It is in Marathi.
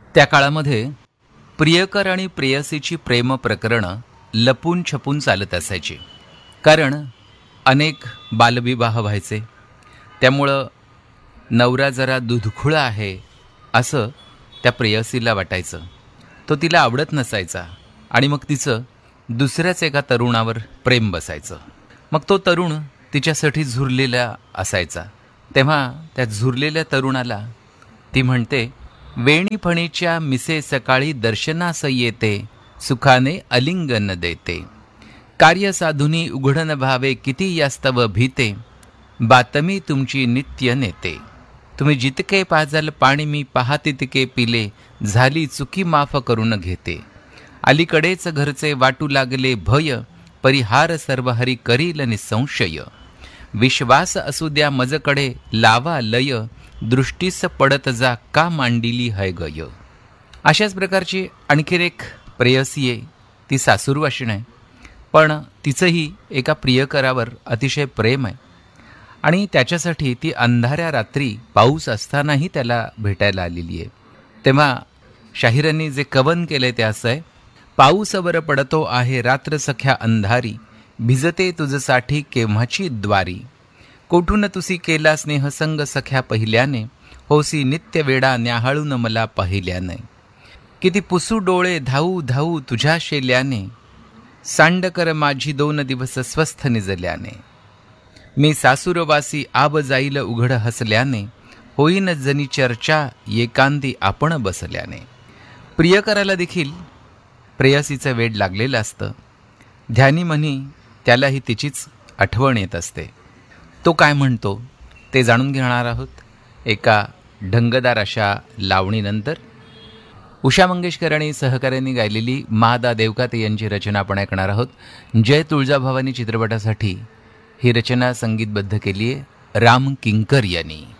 त्या काळामध्ये प्रियकर आणि प्रेयसीची प्रेम प्रकरणं लपून छपून चालत असायची. कारण अनेक बालविवाह व्हायचे. त्यामुळं नवरा जरा दुधखुळा आहे असं त्या प्रेयसीला वाटायचं. तो तिला आवडत नसायचा आणि मग तिचं दुसऱ्याच एका तरुणावर प्रेम बसायचं. मग तो तरुण तिच्यासाठी झुरलेला असायचा. तेव्हा त्या झुरलेल्या तरुणाला ती म्हणते, वेणीफणीच्या मिसे सकाळी दर्शनास येते, सुखाने अलिंगन देते. कार्य साधुनी उघडन भावे किती यास्तव भीते, बातमी तुमची नित्य नेते. तुम्ही जितके पाजाल पाणी मी पहा तितके पिले, झाली चुकी माफ करून घेते. अलीकडेच घरचे वाटू लागले भय, परिहार सर्व हरी करील निसंशय. विश्वास असू द्या मजकडे लावा लय, दृष्टीस पडत जा का मांडिली है गय. अशाच प्रकारची आणखीन एक प्रेयसी आहे, ती सासूरवाशीण आहे. पण तिचंही एका प्रियकरावर अतिशय प्रेम आहे आणि त्याच्यासाठी ती अंधाऱ्या रात्री पाऊस असतानाही त्याला भेटायला आलेली आहे. तेव्हा शाहिरांनी जे कवन केलंय ते असं आहे, पाऊसवर पडतो आहे रात्र सख्या अंधारी, भिजते तुझसाठी केव्हाची द्वारी. कोठून तुसी केला स्नेहसंग सख्या पहिल्याने, होसी नित्य वेडा न्याहाळून मला पहिल्याने. किती पुसू डोळे धाऊ धाऊ तुझ्या शेल्याने, सांडकर माझी 2 दिवस स्वस्थ निजल्याने. मी सासूरवासी आब जाईल उघड हसल्याने, होईन जनी चर्चा एकांती आपण बसल्याने. प्रियकराला देखील प्रेयसीचं वेड लागलेलं असतं. ध्यानी म्हणी त्यालाही तिचीच आठवण येत असते. तो काय म्हणतो ते जाणून घेणार आहोत एका ढंगदार अशा लावणीनंतर. उषा मंगेशकर आणि सहकाऱ्यांनी गायलेली महादा देवकाते यांची रचना आपण ऐकणार आहोत. जय तुळजाभवानी चित्रपटासाठी ही रचना संगीतबद्ध केली आहे राम किंकर यांनी.